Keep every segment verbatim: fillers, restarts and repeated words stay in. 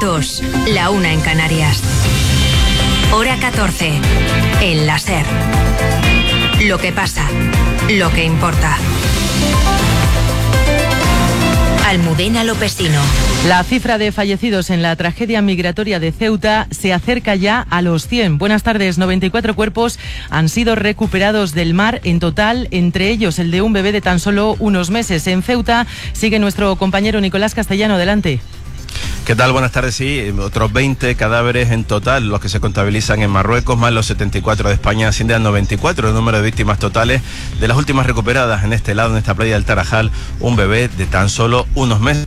dos, la una en Canarias. Hora catorce, en la SER. Lo que pasa, lo que importa. Almudena Lopesino. La cifra de fallecidos en la tragedia migratoria de Ceuta se acerca ya a los cien. Buenas tardes. noventa y cuatro cuerpos han sido recuperados del mar en total, entre ellos el de un bebé de tan solo unos meses. En Ceuta sigue nuestro compañero Nicolás Castellano. Adelante. ¿Qué tal? Buenas tardes. Sí, otros veinte cadáveres en total, los que se contabilizan en Marruecos, más los setenta y cuatro de España, asciende a noventa y cuatro el número de víctimas totales. De las últimas recuperadas en este lado, en esta playa del Tarajal, un bebé de tan solo unos meses.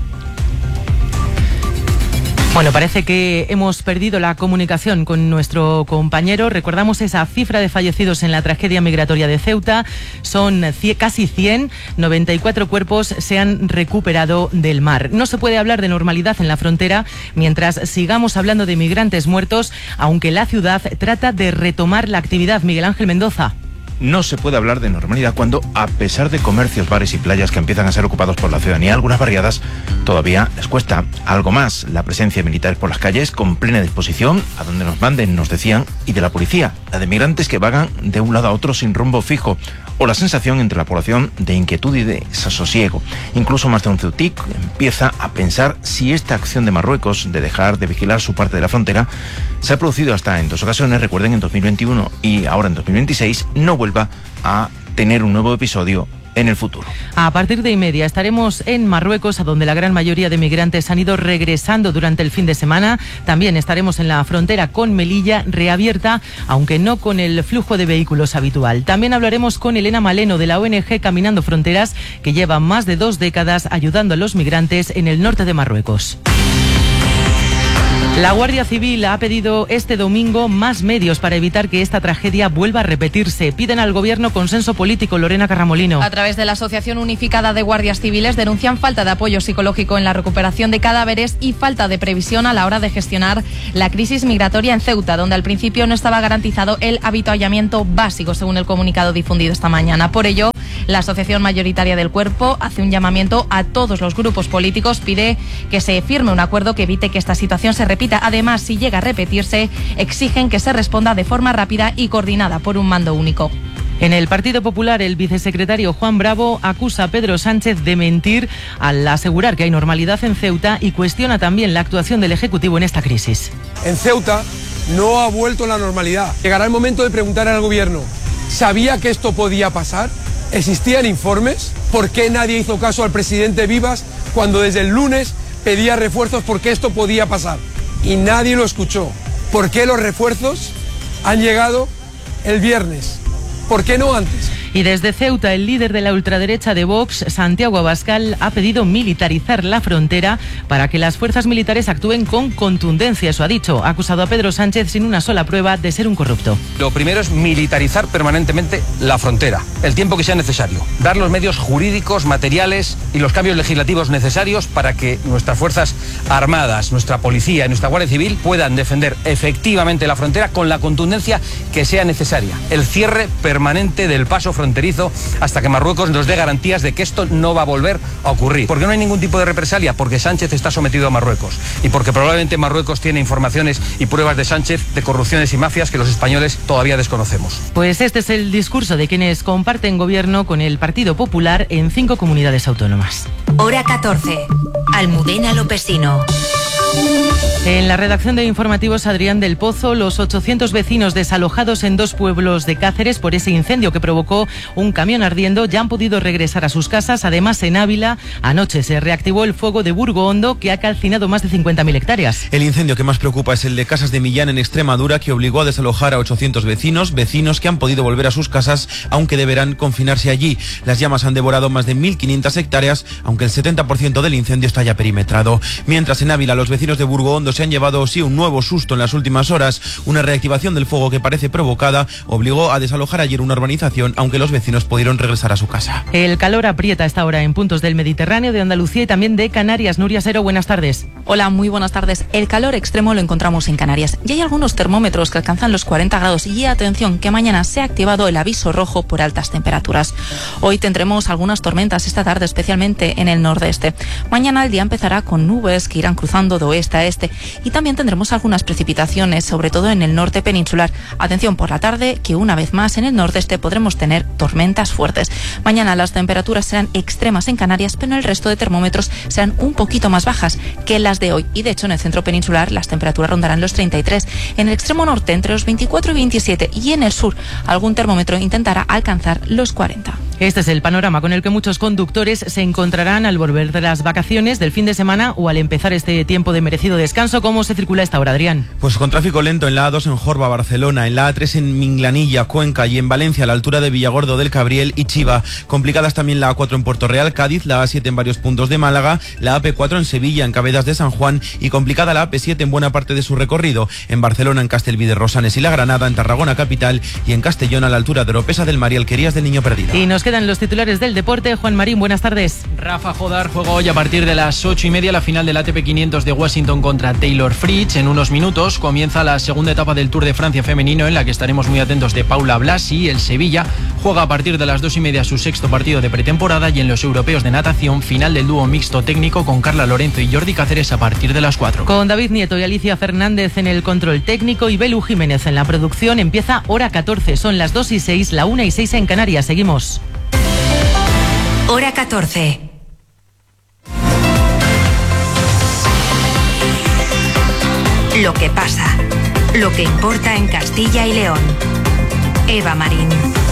Bueno, parece que hemos perdido la comunicación con nuestro compañero. Recordamos esa cifra de fallecidos en la tragedia migratoria de Ceuta. Son casi cien, noventa y cuatro cuerpos se han recuperado del mar. No se puede hablar de normalidad en la frontera mientras sigamos hablando de migrantes muertos, aunque la ciudad trata de retomar la actividad. Miguel Ángel Mendoza. No se puede hablar de normalidad cuando, a pesar de comercios, bares y playas que empiezan a ser ocupados por la ciudadanía, algunas barriadas, todavía les cuesta algo más. La presencia de militares por las calles con plena disposición, a donde nos manden, nos decían, y de la policía, la de migrantes que vagan de un lado a otro sin rumbo fijo, o la sensación entre la población de inquietud y de desasosiego. Incluso más de un ceutic empieza a pensar si esta acción de Marruecos de dejar de vigilar su parte de la frontera se ha producido hasta en dos ocasiones, recuerden, en dos mil veintiuno y ahora en dos mil veintiséis, no vuelva a tener un nuevo episodio en el futuro. A partir de y media estaremos en Marruecos, a donde la gran mayoría de migrantes han ido regresando durante el fin de semana. También estaremos en la frontera con Melilla, reabierta, aunque no con el flujo de vehículos habitual. También hablaremos con Elena Maleno, de la O N G Caminando Fronteras, que lleva más de dos décadas ayudando a los migrantes en el norte de Marruecos. La Guardia Civil ha pedido este domingo más medios para evitar que esta tragedia vuelva a repetirse. Piden al Gobierno consenso político. Lorena Carramolino. A través de la Asociación Unificada de Guardias Civiles denuncian falta de apoyo psicológico en la recuperación de cadáveres y falta de previsión a la hora de gestionar la crisis migratoria en Ceuta, donde al principio no estaba garantizado el avituallamiento básico, según el comunicado difundido esta mañana. Por ello, la Asociación Mayoritaria del Cuerpo hace un llamamiento a todos los grupos políticos, pide que se firme un acuerdo que evite que esta situación se repita. Además, si llega a repetirse, exigen que se responda de forma rápida y coordinada por un mando único. En el Partido Popular, el vicesecretario Juan Bravo acusa a Pedro Sánchez de mentir al asegurar que hay normalidad en Ceuta y cuestiona también la actuación del Ejecutivo en esta crisis. En Ceuta no ha vuelto la normalidad. Llegará el momento de preguntar al Gobierno, ¿sabía que esto podía pasar? ¿Existían informes? ¿Por qué nadie hizo caso al presidente Vivas cuando desde el lunes pedía refuerzos porque esto podía pasar? Y nadie lo escuchó. ¿Por qué los refuerzos han llegado el viernes? ¿Por qué no antes? Y desde Ceuta, el líder de la ultraderecha de Vox, Santiago Abascal, ha pedido militarizar la frontera para que las fuerzas militares actúen con contundencia. Eso ha dicho. Ha acusado a Pedro Sánchez sin una sola prueba de ser un corrupto. Lo primero es militarizar permanentemente la frontera, el tiempo que sea necesario. Dar los medios jurídicos, materiales y los cambios legislativos necesarios para que nuestras fuerzas armadas, nuestra policía y nuestra Guardia Civil puedan defender efectivamente la frontera con la contundencia que sea necesaria. El cierre permanente del paso fronterizo hasta que Marruecos nos dé garantías de que esto no va a volver a ocurrir. Porque no hay ningún tipo de represalia, porque Sánchez está sometido a Marruecos y porque probablemente Marruecos tiene informaciones y pruebas de Sánchez de corrupciones y mafias que los españoles todavía desconocemos. Pues este es el discurso de quienes comparten gobierno con el Partido Popular en cinco comunidades autónomas. Hora catorce. Almudena Lopesino. En la redacción de informativos, Adrián del Pozo, los ochocientos vecinos desalojados en dos pueblos de Cáceres por ese incendio que provocó un camión ardiendo ya han podido regresar a sus casas. Además, en Ávila, anoche se reactivó el fuego de Burgo Hondo, que ha calcinado más de cincuenta mil hectáreas. El incendio que más preocupa es el de Casas de Millán, en Extremadura, que obligó a desalojar a ochocientos vecinos, vecinos que han podido volver a sus casas, aunque deberán confinarse allí. Las llamas han devorado más de mil quinientas hectáreas, aunque el setenta por ciento del incendio está ya perimetrado. Mientras en Ávila, los vecinos de Burgo Hondo se han llevado sí un nuevo susto en las últimas horas. Una reactivación del fuego que parece provocada obligó a desalojar ayer una urbanización, aunque los vecinos pudieron regresar a su casa. El calor aprieta a esta hora en puntos del Mediterráneo, de Andalucía y también de Canarias. Nuria Sero, buenas tardes. Hola, muy buenas tardes. El calor extremo lo encontramos en Canarias y hay algunos termómetros que alcanzan los cuarenta grados y atención que mañana se ha activado el aviso rojo por altas temperaturas. Hoy tendremos algunas tormentas esta tarde, especialmente en el nordeste. Mañana el día empezará con nubes que irán cruzando de oeste oeste a este. Y también tendremos algunas precipitaciones, sobre todo en el norte peninsular. Atención por la tarde, que una vez más en el nordeste podremos tener tormentas fuertes. Mañana las temperaturas serán extremas en Canarias, pero en el resto de termómetros serán un poquito más bajas que las de hoy. Y de hecho en el centro peninsular las temperaturas rondarán los treinta y tres. En el extremo norte entre los veinticuatro y veintisiete, y en el sur algún termómetro intentará alcanzar los cuarenta. Este es el panorama con el que muchos conductores se encontrarán al volver de las vacaciones del fin de semana o al empezar este tiempo de merecido descanso. ¿Cómo se circula esta hora, Adrián? Pues con tráfico lento en la A dos en Jorba, Barcelona, en la A tres en Minglanilla, Cuenca, y en Valencia a la altura de Villagordo del Cabriel y Chiva. Complicadas también la A cuatro en Puerto Real, Cádiz, la A siete en varios puntos de Málaga, la A P cuatro en Sevilla, en Cabedas de San Juan, y complicada la A P siete en buena parte de su recorrido, en Barcelona, en Castelví de Rosanes y La Granada, en Tarragona capital y en Castellón a la altura de Oropesa del Mar y Alquerías del Niño Perdido. Y nos quedan los titulares del deporte. Juan Marín, buenas tardes. Rafa Jodar juega hoy a partir de las ocho y media la final del A T P quinientos de Washington contra Taylor Fritz. En unos minutos comienza la segunda etapa del Tour de Francia femenino, en la que estaremos muy atentos de Paula Blasi. El Sevilla juega a partir de las dos y media su sexto partido de pretemporada, y en los europeos de natación, final del dúo mixto técnico con Carla Lorenzo y Jordi Cáceres a partir de las cuatro. Con David Nieto y Alicia Fernández en el control técnico y Belu Jiménez en la producción, empieza Hora catorce. Son las dos y seis, la una y seis en Canarias. Seguimos. Hora catorce. Lo que pasa, lo que importa en Castilla y León. Eva Marín.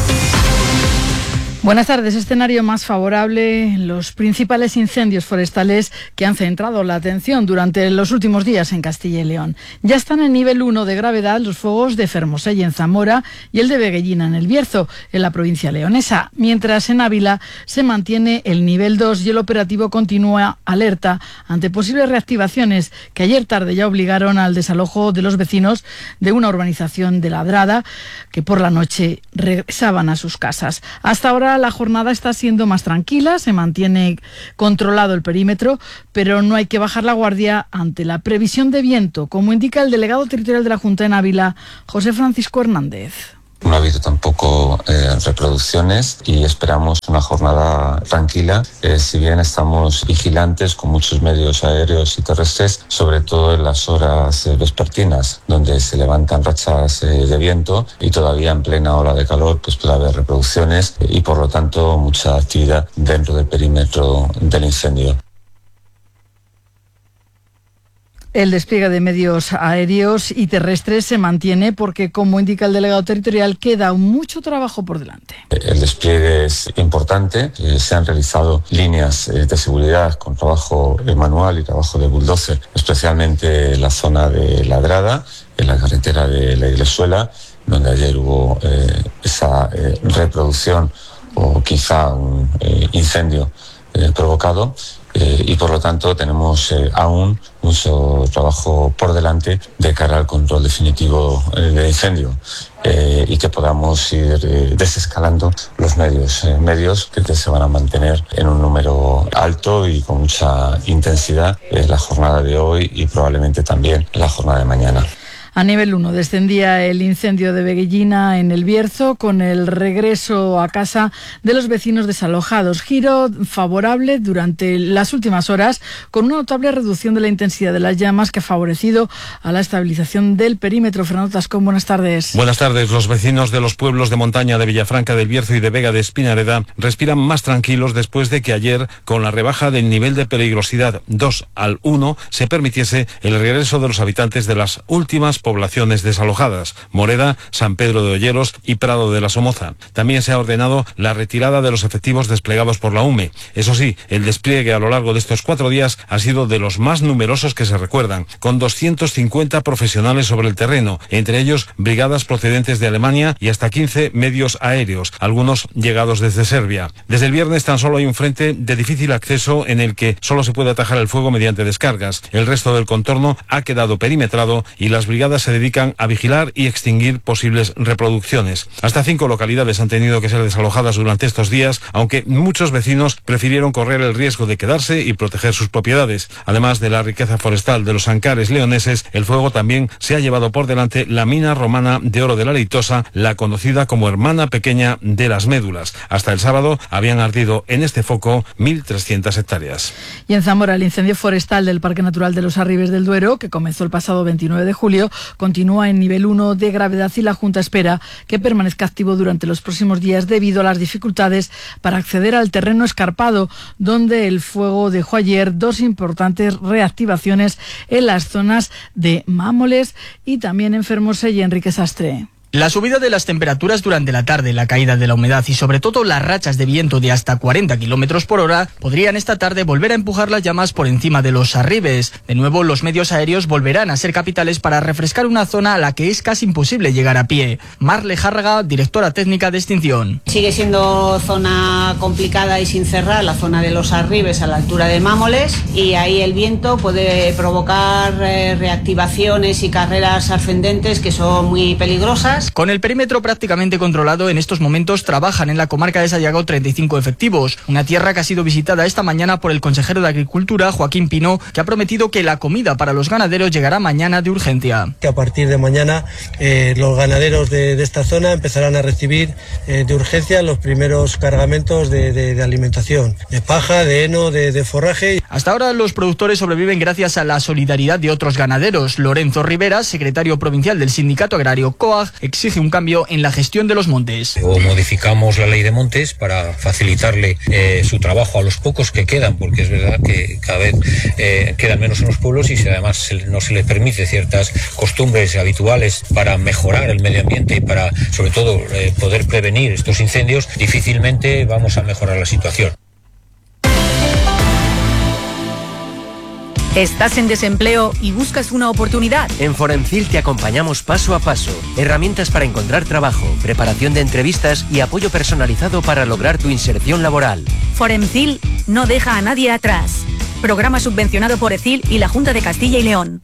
Buenas tardes. Escenario más favorable, los principales incendios forestales que han centrado la atención durante los últimos días en Castilla y León. Ya están en nivel uno de gravedad los fuegos de Fermoselle en Zamora y el de Veguellina en El Bierzo, en la provincia leonesa, mientras en Ávila se mantiene el nivel dos y el operativo continúa alerta ante posibles reactivaciones que ayer tarde ya obligaron al desalojo de los vecinos de una urbanización de Ladrada, que por la noche regresaban a sus casas. Hasta ahora la jornada está siendo más tranquila, se mantiene controlado el perímetro, pero no hay que bajar la guardia ante la previsión de viento, como indica el delegado territorial de la Junta en Ávila, José Francisco Hernández. No ha habido tampoco eh, reproducciones y esperamos una jornada tranquila, eh, si bien estamos vigilantes con muchos medios aéreos y terrestres, sobre todo en las horas eh, vespertinas, donde se levantan rachas eh, de viento y todavía en plena ola de calor pues puede haber reproducciones eh, y por lo tanto mucha actividad dentro del perímetro del incendio. El despliegue de medios aéreos y terrestres se mantiene porque, como indica el delegado territorial, queda mucho trabajo por delante. El despliegue es importante. Se han realizado líneas de seguridad con trabajo manual y trabajo de bulldozer, especialmente en la zona de Ladrada, en la carretera de la Iglesuela, donde ayer hubo eh, esa eh, reproducción o quizá un eh, incendio eh, provocado. Eh, y por lo tanto tenemos eh, aún mucho trabajo por delante de cara al control definitivo eh, del incendio eh, y que podamos ir eh, desescalando los medios, eh, medios que se van a mantener en un número alto y con mucha intensidad en la jornada de hoy y probablemente también la jornada de mañana. A nivel uno descendía el incendio de Veguellina en El Bierzo con el regreso a casa de los vecinos desalojados. Giro favorable durante las últimas horas con una notable reducción de la intensidad de las llamas que ha favorecido a la estabilización del perímetro. Fernando Tascón, buenas tardes. Buenas tardes. Los vecinos de los pueblos de montaña de Villafranca del Bierzo y de Vega de Espinareda respiran más tranquilos después de que ayer, con la rebaja del nivel de peligrosidad dos al uno, se permitiese el regreso de los habitantes de las últimas poblaciones desalojadas: Moreda, San Pedro de Olleros y Prado de la Somoza. También se ha ordenado la retirada de los efectivos desplegados por la U M E. Eso sí, el despliegue a lo largo de estos cuatro días ha sido de los más numerosos que se recuerdan, con doscientos cincuenta profesionales sobre el terreno, entre ellos brigadas procedentes de Alemania y hasta quince medios aéreos, algunos llegados desde Serbia. Desde el viernes tan solo hay un frente de difícil acceso en el que solo se puede atajar el fuego mediante descargas. El resto del contorno ha quedado perimetrado y las brigadas brigadas se dedican a vigilar y extinguir posibles reproducciones. Hasta cinco localidades han tenido que ser desalojadas durante estos días, aunque muchos vecinos prefirieron correr el riesgo de quedarse y proteger sus propiedades. Además de la riqueza forestal de los Ancares leoneses, el fuego también se ha llevado por delante la mina romana de oro de la Leitosa, la conocida como hermana pequeña de las Médulas. Hasta el sábado habían ardido en este foco mil trescientas hectáreas. Y en Zamora, el incendio forestal del Parque Natural de los Arribes del Duero, que comenzó el pasado veintinueve de julio, continúa en nivel uno de gravedad y la Junta espera que permanezca activo durante los próximos días debido a las dificultades para acceder al terreno escarpado, donde el fuego dejó ayer dos importantes reactivaciones en las zonas de Mámoles y también en Fermoselle y Enrique Sastre. La subida de las temperaturas durante la tarde, la caída de la humedad y sobre todo las rachas de viento de hasta cuarenta kilómetros por hora podrían esta tarde volver a empujar las llamas por encima de los Arribes. De nuevo, los medios aéreos volverán a ser capitales para refrescar una zona a la que es casi imposible llegar a pie. Marle Járraga, directora técnica de extinción. Sigue siendo zona complicada y sin cerrar, la zona de los Arribes a la altura de Mámoles, y ahí el viento puede provocar eh, reactivaciones y carreras ascendentes que son muy peligrosas. Con el perímetro prácticamente controlado, en estos momentos trabajan en la comarca de Sayago treinta y cinco efectivos, una tierra que ha sido visitada esta mañana por el consejero de Agricultura, Joaquín Pino, que ha prometido que la comida para los ganaderos llegará mañana de urgencia. Que a partir de mañana eh, los ganaderos de, de esta zona empezarán a recibir eh, de urgencia los primeros cargamentos de, de, de alimentación, de paja, de heno, de, de forraje. Hasta ahora los productores sobreviven gracias a la solidaridad de otros ganaderos. Lorenzo Rivera, secretario provincial del Sindicato Agrario COAG, exige un cambio en la gestión de los montes. O modificamos la ley de montes para facilitarle eh, su trabajo a los pocos que quedan, porque es verdad que cada vez eh, quedan menos en los pueblos y si además se, no se les permite ciertas costumbres habituales para mejorar el medio ambiente y para, sobre todo, eh, poder prevenir estos incendios, difícilmente vamos a mejorar la situación. ¿Estás en desempleo y buscas una oportunidad? En Foremcil te acompañamos paso a paso. Herramientas para encontrar trabajo, preparación de entrevistas y apoyo personalizado para lograr tu inserción laboral. Foremcil no deja a nadie atrás. Programa subvencionado por ECIL y la Junta de Castilla y León.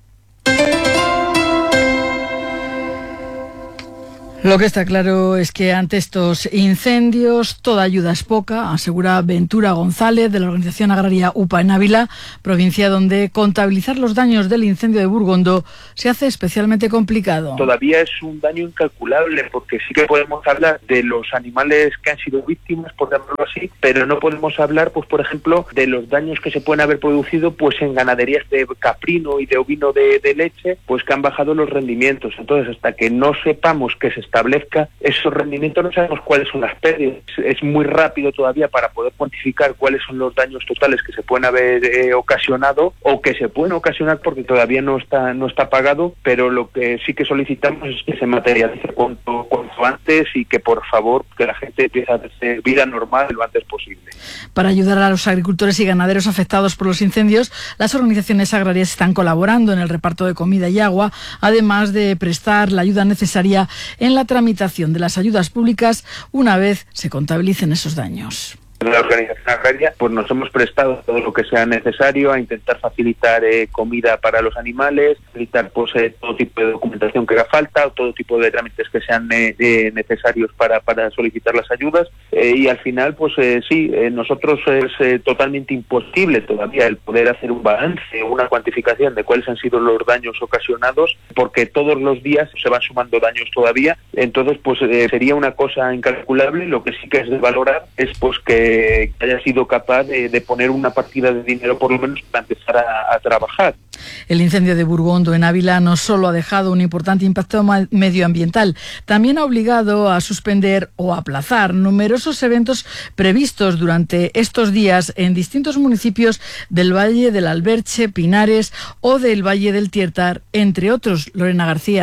Lo que está claro es que ante estos incendios toda ayuda es poca, asegura Ventura González de la organización agraria UPA en Ávila, provincia donde contabilizar los daños del incendio de Burgondo se hace especialmente complicado. Todavía es un daño incalculable porque sí que podemos hablar de los animales que han sido víctimas, por llamarlo así, pero no podemos hablar, pues por ejemplo, de los daños que se pueden haber producido pues en ganaderías de caprino y de ovino de, de leche, pues que han bajado los rendimientos. Entonces, hasta que no sepamos que se establezca esos rendimientos, no sabemos cuáles son las pérdidas. Es muy rápido todavía para poder cuantificar cuáles son los daños totales que se pueden haber eh, ocasionado o que se pueden ocasionar porque todavía no está no está pagado, pero lo que sí que solicitamos es que se materialice cuanto, cuanto antes y que por favor que la gente empiece a hacer vida normal lo antes posible. Para ayudar a los agricultores y ganaderos afectados por los incendios, las organizaciones agrarias están colaborando en el reparto de comida y agua, además de prestar la ayuda necesaria en la tramitación de las ayudas públicas una vez se contabilicen esos daños. En la organización agraria pues nos hemos prestado todo lo que sea necesario a intentar facilitar eh, comida para los animales, facilitar pues, eh, todo tipo de documentación que haga falta, o todo tipo de trámites que sean eh, eh, necesarios para, para solicitar las ayudas eh, y al final pues eh, sí, eh, nosotros es eh, totalmente imposible todavía el poder hacer un balance, una cuantificación de cuáles han sido los daños ocasionados porque todos los días se van sumando daños todavía, entonces pues eh, sería una cosa incalculable. Lo que sí que es de valorar es pues que que haya sido capaz de, de poner una partida de dinero por lo menos para empezar a, a trabajar. El incendio de Burgondo en Ávila no solo ha dejado un importante impacto medioambiental, también ha obligado a suspender o aplazar numerosos eventos previstos durante estos días en distintos municipios del Valle del Alberche, Pinares o del Valle del Tiertar, entre otros. Lorena García.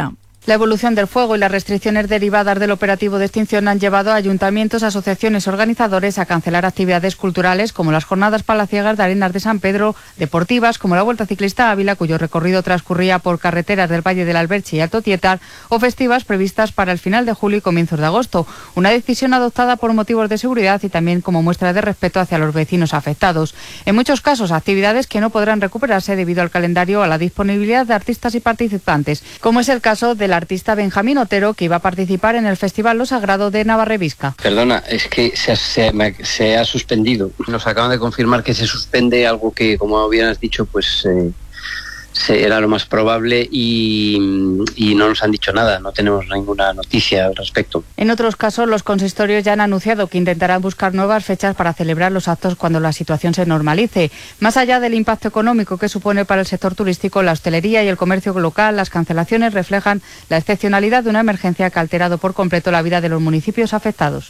La evolución del fuego y las restricciones derivadas del operativo de extinción han llevado a ayuntamientos, asociaciones y organizadores a cancelar actividades culturales como las jornadas palaciegas de Arenas de San Pedro, deportivas como la Vuelta Ciclista Ávila, cuyo recorrido transcurría por carreteras del Valle del Alberche y Alto Tietar, o festivas previstas para el final de julio y comienzos de agosto. Una decisión adoptada por motivos de seguridad y también como muestra de respeto hacia los vecinos afectados. En muchos casos, actividades que no podrán recuperarse debido al calendario o a la disponibilidad de artistas y participantes, como es el caso de la artista Benjamín Otero, que iba a participar en el Festival Lo Sagrado de Navarrevisca. Perdona, es que se ha, se, se ha suspendido. Nos acaban de confirmar que se suspende algo que, como bien has dicho, pues eh, se, era lo más probable y, y no nos han dicho nada, no tenemos ninguna noticia al respecto. En otros casos, los consistorios ya han anunciado que intentarán buscar nuevas fechas para celebrar los actos cuando la situación se normalice. Más allá del impacto económico que supone para el sector turístico, la hostelería y el comercio local, las cancelaciones reflejan la excepcionalidad de una emergencia que ha alterado por completo la vida de los municipios afectados.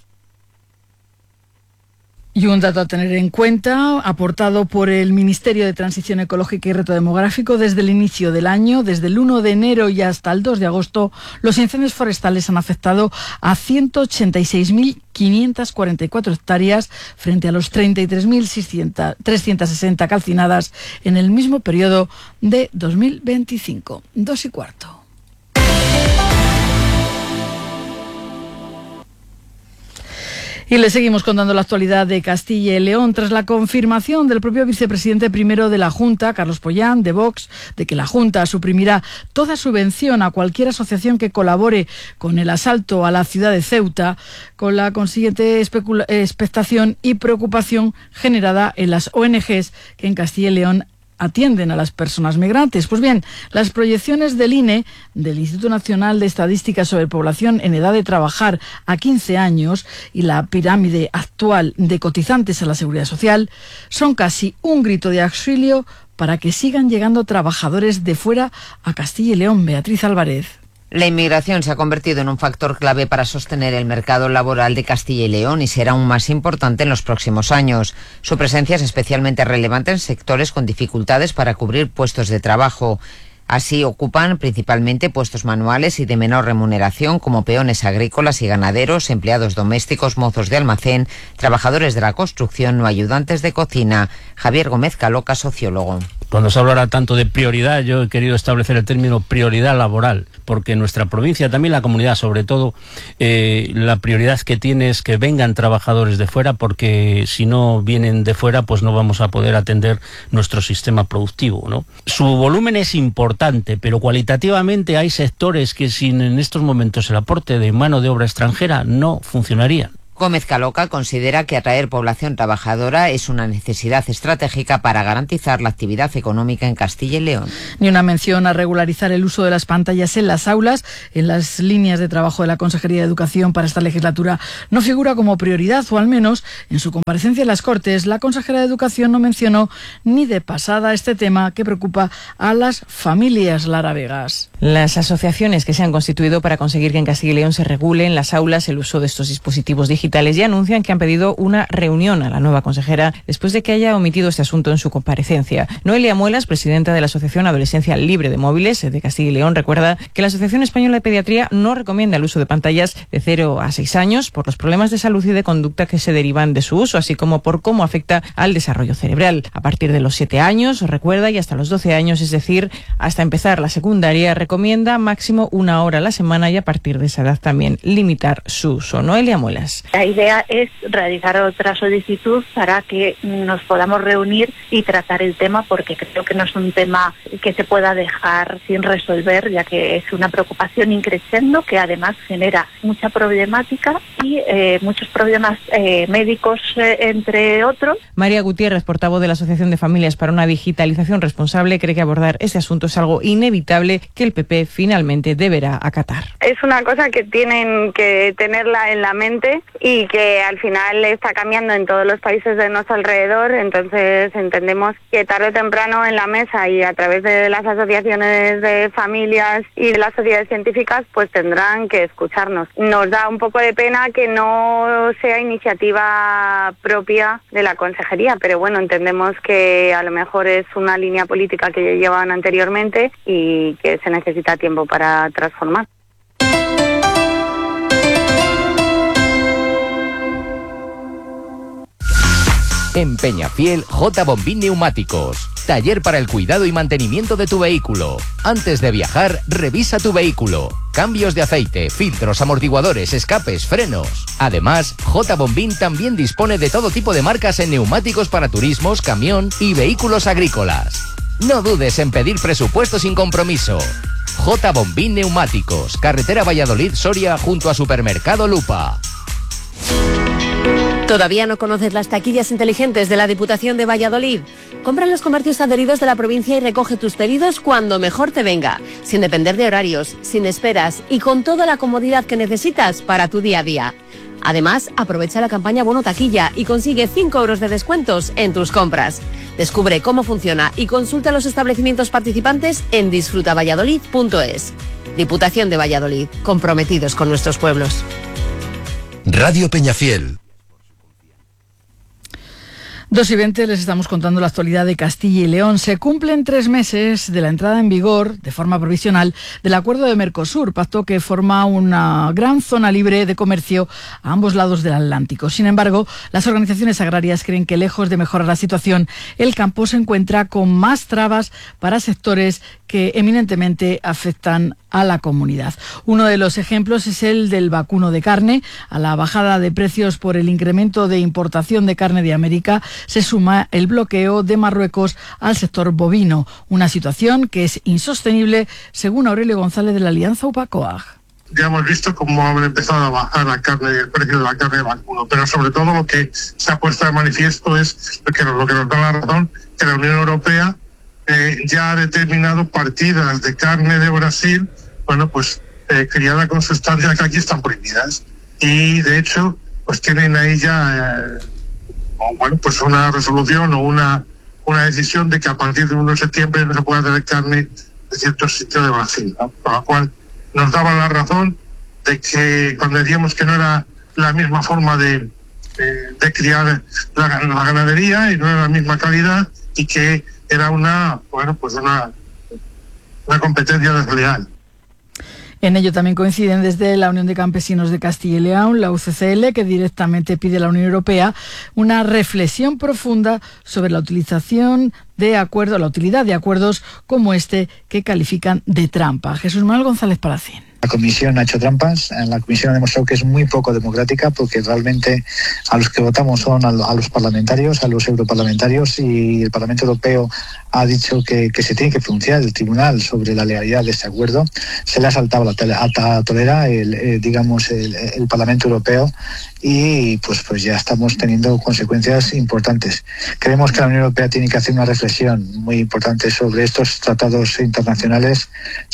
Y un dato a tener en cuenta, aportado por el Ministerio de Transición Ecológica y Reto Demográfico, desde el inicio del año, desde el uno de enero y hasta el dos de agosto, los incendios forestales han afectado a ciento ochenta y seis mil quinientas cuarenta y cuatro hectáreas frente a los treinta y tres mil trescientas sesenta calcinadas en el mismo periodo de dos mil veinticinco. Dos y cuarto. Y le seguimos contando la actualidad de Castilla y León. Tras la confirmación del propio vicepresidente primero de la Junta, Carlos Pollán, de Vox, de que la Junta suprimirá toda subvención a cualquier asociación que colabore con el asalto a la ciudad de Ceuta, con la consiguiente expectación y preocupación generada en las O N Ges que en Castilla y León atienden a las personas migrantes. Pues bien, las proyecciones del I N E, del Instituto Nacional de Estadística sobre Población en Edad de Trabajar a quince años, y la pirámide actual de cotizantes a la Seguridad Social, son casi un grito de auxilio para que sigan llegando trabajadores de fuera a Castilla y León. Beatriz Álvarez. La inmigración se ha convertido en un factor clave para sostener el mercado laboral de Castilla y León y será aún más importante en los próximos años. Su presencia es especialmente relevante en sectores con dificultades para cubrir puestos de trabajo. Así ocupan principalmente puestos manuales y de menor remuneración como peones agrícolas y ganaderos, empleados domésticos, mozos de almacén, trabajadores de la construcción o ayudantes de cocina. Javier Gómez Caloca, sociólogo. Cuando se habla ahora tanto de prioridad, yo he querido establecer el término prioridad laboral, porque en nuestra provincia, también la comunidad sobre todo, eh, la prioridad que tiene es que vengan trabajadores de fuera, porque si no vienen de fuera, pues no vamos a poder atender nuestro sistema productivo, ¿no? Su volumen es importante, pero cualitativamente hay sectores que sin en estos momentos el aporte de mano de obra extranjera no funcionarían. Gómez Caloca considera que atraer población trabajadora es una necesidad estratégica para garantizar la actividad económica en Castilla y León. Ni una mención a regularizar el uso de las pantallas en las aulas. En las líneas de trabajo de la Consejería de Educación para esta legislatura no figura como prioridad, o al menos en su comparecencia en las Cortes, la consejera de Educación no mencionó ni de pasada este tema que preocupa a las familias. Lara Vegas. Las asociaciones que se han constituido para conseguir que en Castilla y León se regule en las aulas el uso de estos dispositivos digitales ya anuncian que han pedido una reunión a la nueva consejera después de que haya omitido este asunto en su comparecencia. Noelia Muelas, presidenta de la Asociación Adolescencia Libre de Móviles de Castilla y León, recuerda que la Asociación Española de Pediatría no recomienda el uso de pantallas de cero a seis años por los problemas de salud y de conducta que se derivan de su uso, así como por cómo afecta al desarrollo cerebral. A partir de los siete años, recuerda, y hasta los doce años, es decir, hasta empezar la secundaria, recomienda máximo una hora a la semana y a partir de esa edad también limitar su uso. Noelia Muelas. La idea es realizar otra solicitud para que nos podamos reunir y tratar el tema, porque creo que no es un tema que se pueda dejar sin resolver, ya que es una preocupación increciendo que además genera mucha problemática y eh, muchos problemas eh, médicos, eh, entre otros. María Gutiérrez, portavoz de la Asociación de Familias para una Digitalización Responsable, cree que abordar este asunto es algo inevitable que el P P finalmente deberá acatar. Es una cosa que tienen que tenerla en la mente y que al final está cambiando en todos los países de nuestro alrededor, entonces entendemos que tarde o temprano en la mesa y a través de las asociaciones de familias y de las sociedades científicas pues tendrán que escucharnos. Nos da un poco de pena que no sea iniciativa propia de la consejería, pero bueno, entendemos que a lo mejor es una línea política que llevaban anteriormente y que se necesita tiempo para transformar. En Peñafiel, J. Bombín Neumáticos. Taller para el cuidado y mantenimiento de tu vehículo. Antes de viajar, revisa tu vehículo. Cambios de aceite, filtros, amortiguadores, escapes, frenos. Además, J. Bombín también dispone de todo tipo de marcas en neumáticos para turismos, camión y vehículos agrícolas. No dudes en pedir presupuesto sin compromiso. J. Bombín Neumáticos, carretera Valladolid-Soria junto a Supermercado Lupa. ¿Todavía no conoces las taquillas inteligentes de la Diputación de Valladolid? Compra en los comercios adheridos de la provincia y recoge tus pedidos cuando mejor te venga, sin depender de horarios, sin esperas y con toda la comodidad que necesitas para tu día a día. Además, aprovecha la campaña Bono Taquilla y consigue cinco euros de descuentos en tus compras. Descubre cómo funciona y consulta los establecimientos participantes en disfruta valladolid punto es. Diputación de Valladolid, comprometidos con nuestros pueblos. Radio Peñafiel. dos y veinte les estamos contando la actualidad de Castilla y León. Se cumplen tres meses de la entrada en vigor, de forma provisional, del acuerdo de Mercosur, pacto que forma una gran zona libre de comercio a ambos lados del Atlántico. Sin embargo, las organizaciones agrarias creen que, lejos de mejorar la situación, el campo se encuentra con más trabas para sectores que eminentemente afectan a la comunidad. Uno de los ejemplos es el del vacuno de carne. A la bajada de precios por el incremento de importación de carne de América se suma el bloqueo de Marruecos al sector bovino, una situación que es insostenible, según Aurelio González de la Alianza UPACOAG. Ya hemos visto cómo han empezado a bajar la carne, el precio de la carne de vacuno, pero sobre todo lo que se ha puesto de manifiesto es lo que nos, lo que nos da la razón, que la Unión Europea eh, ya ha determinado partidas de carne de Brasil, bueno, pues eh, criada con sustancias que aquí están prohibidas. Y de hecho, pues tienen ahí ya, eh, bueno, pues una resolución o una, una decisión de que a partir del uno de septiembre no se pueda tener carne de ciertos sitios de Brasil, ¿no? Por lo cual nos daba la razón de que cuando decíamos que no era la misma forma de, de, de criar la, la ganadería y no era la misma calidad y que era una, bueno, pues una, una competencia desleal. En ello también coinciden desde la Unión de Campesinos de Castilla y León, la U C C L, que directamente pide a la Unión Europea una reflexión profunda sobre la utilización de acuerdos, la utilidad de acuerdos como este que califican de trampa. Jesús Manuel González Palacín. La Comisión ha hecho trampas, la Comisión ha demostrado que es muy poco democrática porque realmente a los que votamos son a los parlamentarios, a los europarlamentarios, y el Parlamento Europeo ha dicho que, que se tiene que pronunciar el tribunal sobre la legalidad de este acuerdo. Se le ha saltado la, la tolera el, eh, digamos, el, el Parlamento Europeo y pues, pues ya estamos teniendo consecuencias importantes. Creemos que la Unión Europea tiene que hacer una reflexión muy importante sobre estos tratados internacionales,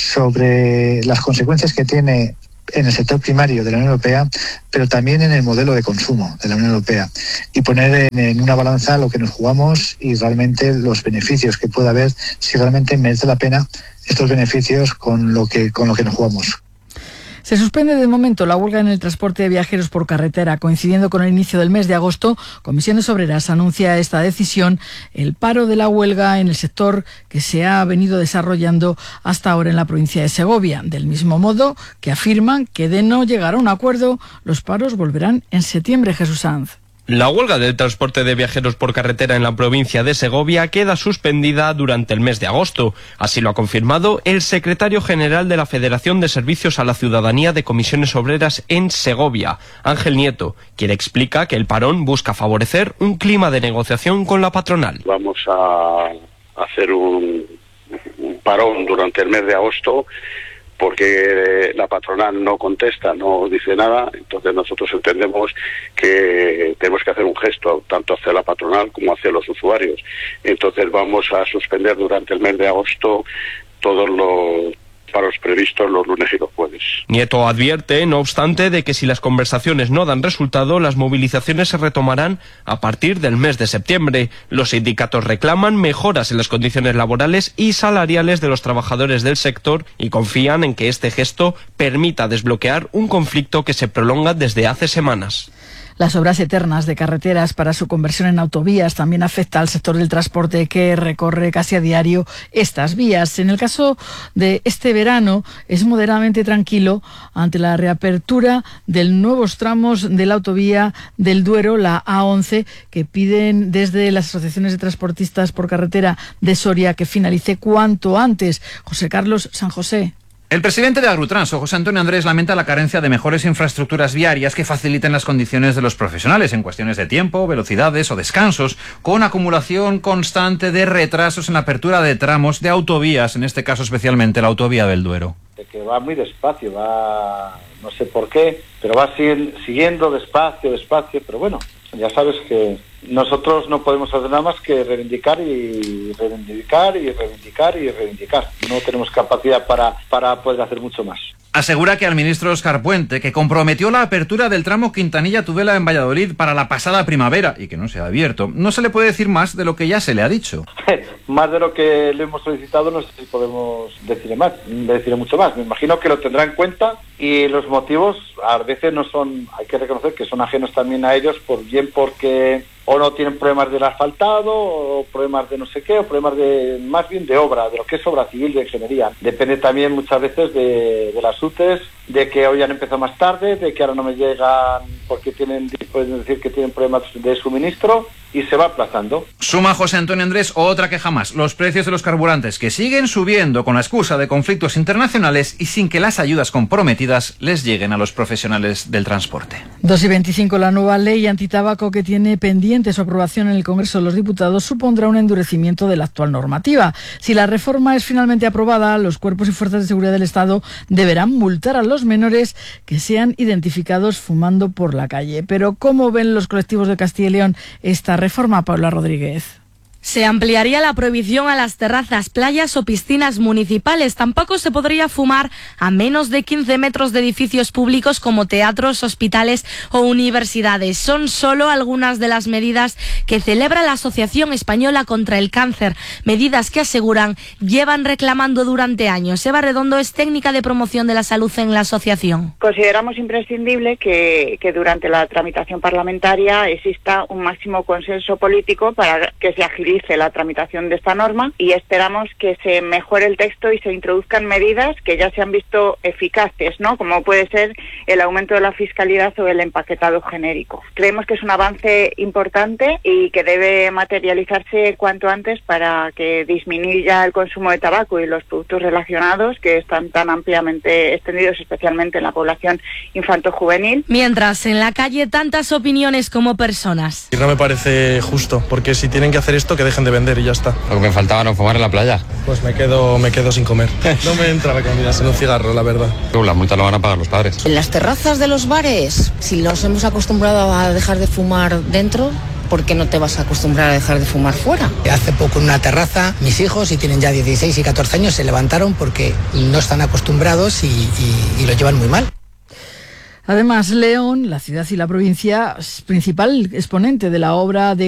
sobre las consecuencias que tiene en el sector primario de la Unión Europea, pero también en el modelo de consumo de la Unión Europea, y poner en, en una balanza lo que nos jugamos y realmente los beneficios que pueda haber, si realmente merece la pena estos beneficios con lo que, con lo que nos jugamos. Se suspende de momento la huelga en el transporte de viajeros por carretera. Coincidiendo con el inicio del mes de agosto, Comisiones Obreras anuncia esta decisión, el paro de la huelga en el sector que se ha venido desarrollando hasta ahora en la provincia de Segovia. Del mismo modo que afirman que de no llegar a un acuerdo, los paros volverán en septiembre. Jesús Sanz. La huelga del transporte de viajeros por carretera en la provincia de Segovia queda suspendida durante el mes de agosto. Así lo ha confirmado el secretario general de la Federación de Servicios a la Ciudadanía de Comisiones Obreras en Segovia, Ángel Nieto, quien explica que el parón busca favorecer un clima de negociación con la patronal. Vamos a hacer un, un parón durante el mes de agosto, porque la patronal no contesta, no dice nada. Entonces nosotros entendemos que tenemos que hacer un gesto tanto hacia la patronal como hacia los usuarios. Entonces vamos a suspender durante el mes de agosto todos los paros previstos los lunes y los jueves. Nieto advierte, no obstante, de que si las conversaciones no dan resultado, las movilizaciones se retomarán a partir del mes de septiembre. Los sindicatos reclaman mejoras en las condiciones laborales y salariales de los trabajadores del sector y confían en que este gesto permita desbloquear un conflicto que se prolonga desde hace semanas. Las obras eternas de carreteras para su conversión en autovías también afecta al sector del transporte que recorre casi a diario estas vías. En el caso de este verano es moderadamente tranquilo ante la reapertura de nuevos tramos de la autovía del Duero, la A once, que piden desde las asociaciones de transportistas por carretera de Soria que finalice cuanto antes. José Carlos San José. El presidente de Agrutranso, José Antonio Andrés, lamenta la carencia de mejores infraestructuras viarias que faciliten las condiciones de los profesionales en cuestiones de tiempo, velocidades o descansos, con acumulación constante de retrasos en la apertura de tramos de autovías, en este caso especialmente la autovía del Duero. Que va muy despacio, va, no sé por qué, pero va siguiendo despacio, despacio, pero bueno, ya sabes que nosotros no podemos hacer nada más que reivindicar y reivindicar y reivindicar y reivindicar. No tenemos capacidad para, para poder hacer mucho más. Asegura que al ministro Óscar Puente, que comprometió la apertura del tramo Quintanilla-Tudela en Valladolid para la pasada primavera y que no se ha abierto, no se le puede decir más de lo que ya se le ha dicho. Más de lo que le hemos solicitado, no sé si podemos decir más, decir mucho más. Me imagino que lo tendrá en cuenta y los motivos a veces no son, hay que reconocer que son ajenos también a ellos, por bien porque o no tienen problemas del asfaltado, o problemas de no sé qué, o problemas de, más bien de obra, de lo que es obra civil, de ingeniería. Depende también muchas veces de, de las U T E S, de que hoy han empezado más tarde, de que ahora no me llegan porque tienen, pueden decir que tienen problemas de suministro, y se va aplazando. Suma José Antonio Andrés otra queja más, los precios de los carburantes, que siguen subiendo con la excusa de conflictos internacionales y sin que las ayudas comprometidas les lleguen a los profesionales del transporte. dos y veinticinco, la nueva ley antitabaco que tiene pendiente su aprobación en el Congreso de los Diputados supondrá un endurecimiento de la actual normativa. Si la reforma es finalmente aprobada, los cuerpos y fuerzas de seguridad del Estado deberán multar a los menores que sean identificados fumando por la calle. Pero ¿cómo ven los colectivos de Castilla y León esta reforma, Paula Rodríguez? Se ampliaría la prohibición a las terrazas, playas o piscinas municipales. Tampoco se podría fumar a menos de quince metros de edificios públicos como teatros, hospitales o universidades. Son solo algunas de las medidas que celebra la Asociación Española contra el Cáncer. Medidas que aseguran llevan reclamando durante años. Eva Redondo es técnica de promoción de la salud en la asociación. Consideramos imprescindible que, que durante la tramitación parlamentaria exista un máximo consenso político para que se agilice la tramitación de esta norma y esperamos que se mejore el texto y se introduzcan medidas que ya se han visto eficaces, ¿no? Como puede ser el aumento de la fiscalidad o el empaquetado genérico. Creemos que es un avance importante y que debe materializarse cuanto antes para que disminuya el consumo de tabaco y los productos relacionados que están tan ampliamente extendidos, especialmente en la población infanto-juvenil. Mientras, en la calle, tantas opiniones como personas. No me parece justo, porque si tienen que hacer esto, que dejen de vender y ya está. Lo que me faltaba no fumar en la playa. Pues me quedo, me quedo sin comer. No me entra la comida sin un cigarro, la verdad. La multa lo van a pagar los padres. En las terrazas de los bares, si nos hemos acostumbrado a dejar de fumar dentro, ¿por qué no te vas a acostumbrar a dejar de fumar fuera? Hace poco en una terraza, mis hijos, y tienen ya dieciséis y catorce años, se levantaron porque no están acostumbrados y, y, y lo llevan muy mal. Además, León, la ciudad y la provincia, es principal exponente de la obra de